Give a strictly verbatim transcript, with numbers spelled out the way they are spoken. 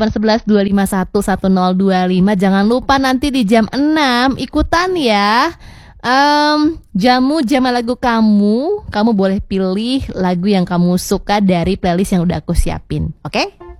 delapan satu satu dua lima satu satu nol dua lima. Jangan lupa nanti di jam enam ikutan ya. um, Jamu Jama Lagu Kamu. Kamu boleh pilih lagu yang kamu suka dari playlist yang udah aku siapin. Oke? Okay?